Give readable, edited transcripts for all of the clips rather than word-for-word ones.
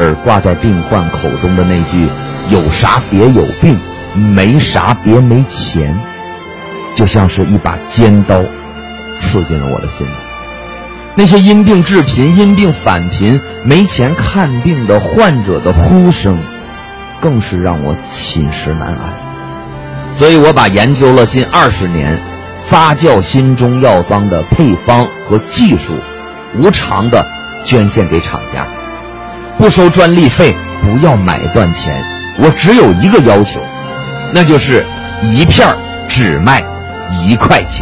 儿挂在病患口中的那句有啥别有病，没啥别没钱，就像是一把尖刀刺进了我的心里。那些因病致贫、因病返贫、没钱看病的患者的呼声，更是让我寝食难安。所以我把研究了近20年发酵新中药方的配方和技术，无偿的捐献给厂家，不收专利费，不要买断钱。我只有一个要求，那就是一片只卖1块钱。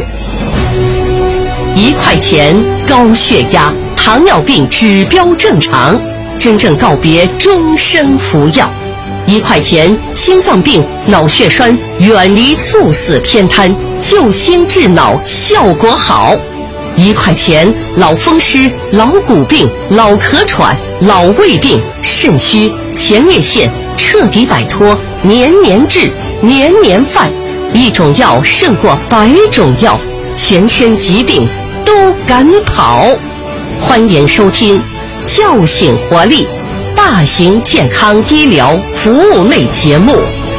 1块钱，高血压、糖尿病指标正常，真正告别终生服药。1块钱，心脏病、脑血栓远离猝死偏瘫，救心治脑效果好。1块钱，老风湿、老骨病、老咳喘、老胃病、肾虚、前列腺彻底摆脱年年治、年年犯，一种药胜过100种药，全身疾病都赶跑。欢迎收听叫醒活力大型健康医疗服务类节目。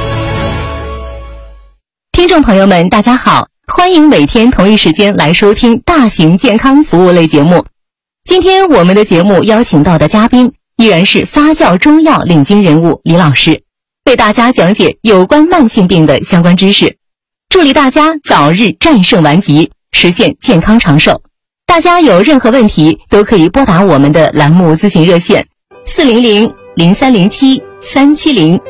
听众朋友们大家好，欢迎每天同一时间来收听大型健康服务类节目。今天我们的节目邀请到的嘉宾依然是发酵中药领军人物李老师，为大家讲解有关慢性病的相关知识，助力大家早日战胜顽疾，实现健康长寿。大家有任何问题都可以拨打我们的栏目咨询热线400-0307-370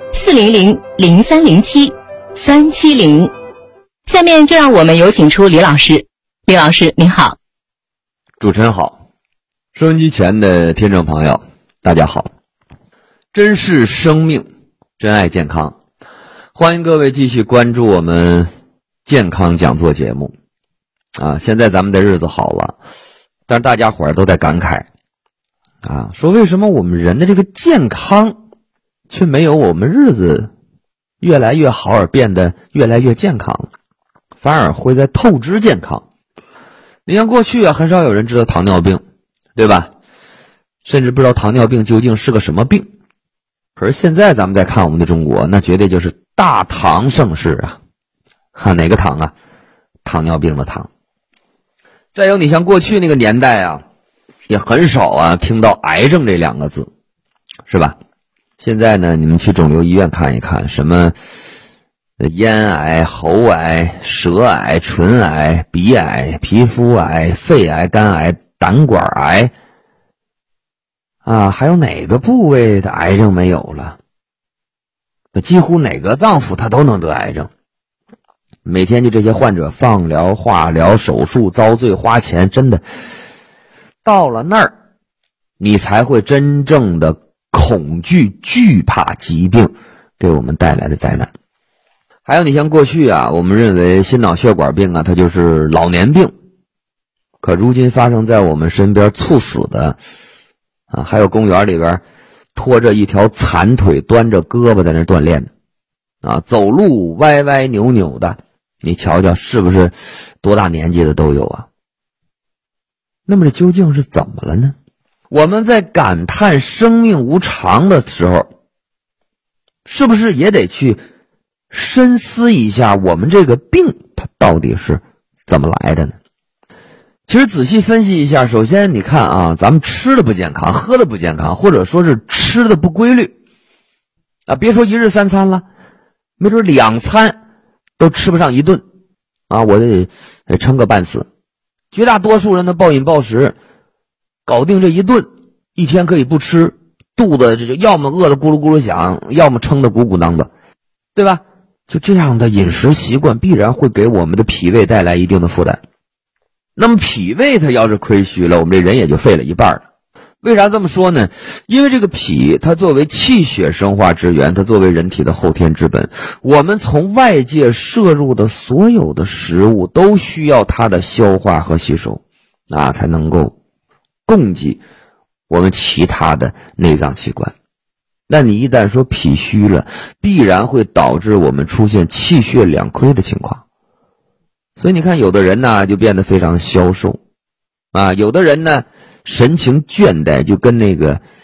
400-0307-370。下面就让我们有请出李老师。李老师您好。 主持人好，收音机前的听众朋友大家好。珍视生命，珍爱健康，欢迎各位继续关注我们健康讲座节目啊。现在咱们的日子好了，但是大家伙儿都在感慨啊，说为什么我们人的这个健康却没有我们日子越来越好而变得越来越健康了，反而会在透支健康。你像过去啊，很少有人知道糖尿病，对吧？甚至不知道糖尿病究竟是个什么病。可是现在咱们再看我们的中国，那绝对就是大糖盛世啊！哪个糖啊？糖尿病的糖。再有你像过去那个年代啊，也很少啊听到癌症这2个字，是吧？现在呢，你们去肿瘤医院看一看，什么咽癌、喉癌、舌癌、唇癌、鼻癌、皮肤癌、肺癌、肝癌、胆管癌啊，还有哪个部位的癌症没有了？几乎哪个脏腑它都能得癌症。每天就这些患者放疗、化疗、手术遭罪花钱，真的到了那儿你才会真正的恐惧惧怕疾病给我们带来的灾难。还有你像过去啊，我们认为心脑血管病啊它就是老年病，可如今发生在我们身边猝死的啊，还有公园里边拖着一条残腿端着胳膊在那锻炼的啊，走路歪歪扭扭的，你瞧瞧是不是多大年纪的都有啊？那么这究竟是怎么了呢？我们在感叹生命无常的时候，是不是也得去深思一下我们这个病它到底是怎么来的呢？其实仔细分析一下，首先你看啊，咱们吃的不健康，喝的不健康，或者说是吃的不规律啊，别说1日3餐了，没准2餐都吃不上1顿啊，我得撑个半死。绝大多数人的暴饮暴食搞定这1顿，一天可以不吃，肚子这就要么饿得咕噜咕噜响，要么撑得鼓鼓囊的，对吧？就这样的饮食习惯必然会给我们的脾胃带来一定的负担。那么脾胃它要是亏虚了，我们这人也就废了一半了。为啥这么说呢？因为这个脾它作为气血生化之源，它作为人体的后天之本，我们从外界摄入的所有的食物都需要它的消化和吸收啊，才能够供给我们其他的内脏器官。那你一旦说脾虚了，必然会导致我们出现气血两亏的情况。所以你看有的人呢就变得非常消瘦啊，有的人呢神情倦怠，就跟那个